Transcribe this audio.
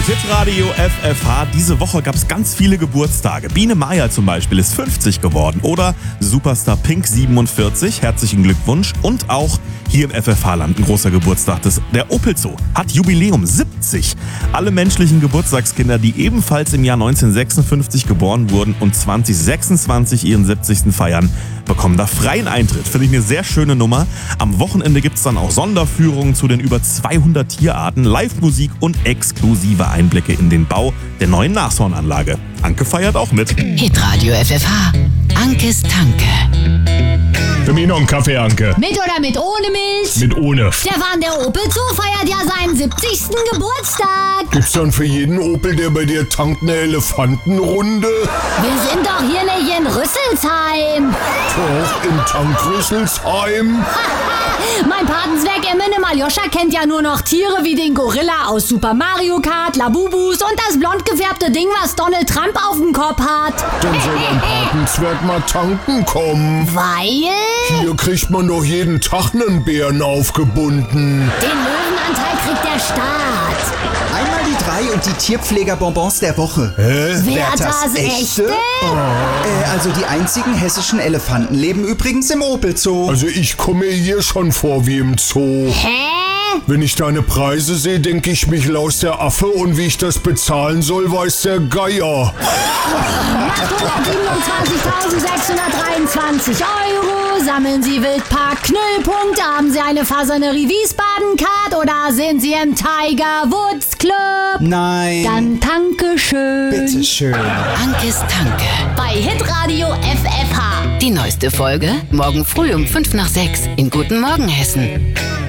Hitradio FFH. Diese Woche gab es ganz viele Geburtstage. Biene Maya zum Beispiel ist 50 geworden. Oder Superstar Pink 47. Herzlichen Glückwunsch. Und auch hier im FFH-Land ein großer Geburtstag. Der Opel Zoo hat Jubiläum 70. Alle menschlichen Geburtstagskinder, die ebenfalls im Jahr 1956 geboren wurden und 2026 ihren 70. feiern, bekommen da freien Eintritt. Finde ich eine sehr schöne Nummer. Am Wochenende gibt es dann auch Sonderführungen zu den über 200 Tierarten, Live-Musik und exklusive Einblicke in den Bau der neuen Nashornanlage. Anke feiert auch mit. Hitradio FFH. Ankes Tanke. Für mich noch einen Kaffee, Anke. Mit oder mit ohne Milch? Mit ohne. Stefan, der Opel Zoo feiert ja seinen 70. Geburtstag. Gibt's dann für jeden Opel, der bei dir tankt, eine Elefantenrunde? Wir sind doch hier nicht in Rüsselsheim. Doch, im Tank Rüsselsheim. Mein Patenzwerg Emmene Aljoscha kennt ja nur noch Tiere wie den Gorilla aus Super Mario Kart, Labubus und das blond gefärbte Ding, was Donald Trump auf dem Kopf hat. Dann soll ein Patenzwerg mal tanken kommen. Weil? Hier kriegt man doch jeden Tag einen Bären aufgebunden. Den Löwenanteil kriegt der Staat. Einmal die 3 und die Tierpflegerbonbons der Woche. Wer hat das echte? Also die einzigen hessischen Elefanten leben übrigens im Opel Zoo. Also ich komme mir hier schon vor wie im Zoo. Hä? Wenn ich deine Preise sehe, denke ich, mich laus der Affe und wie ich das bezahlen soll, weiß der Geier. 827.623 Euro. Sammeln Sie Wildpark Knüllpunkt? Haben Sie eine Fasanerie Wiesbaden-Card oder sind Sie im Tiger Woods Club? Nein. Dann danke schön. Bitteschön. Ankes Tanke. Bei Hitradio FFH. Die neueste Folge morgen früh um 5 nach 6 in Guten Morgen Hessen.